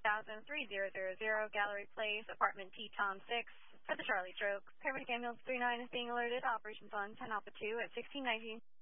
4000-3000, Gallery Place, Apartment Teton 6, for the Charlie Stroke. Paramedic Ambulance 39 is being alerted. Operations on 10 Alpha 2 at 1619.